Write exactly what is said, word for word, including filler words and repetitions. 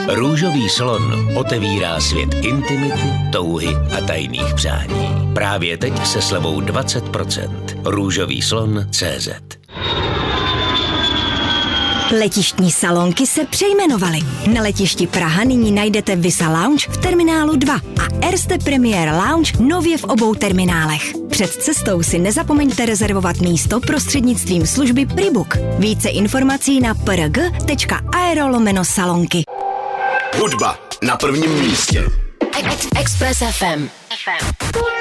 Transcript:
Růžový slon otevírá svět intimity, touhy a tajných přání. Právě teď se slevou dvacet procent. Růžový slon tečka cé zet. Letištní salonky se přejmenovaly. Na letišti Praha nyní najdete Visa Lounge v terminálu dva a Erste Premier Lounge nově v obou terminálech. Před cestou si nezapomeňte rezervovat místo prostřednictvím služby Pribook. Více informací na prg tečka aero lomeno salonky. Hudba na prvním místě. Express ef em.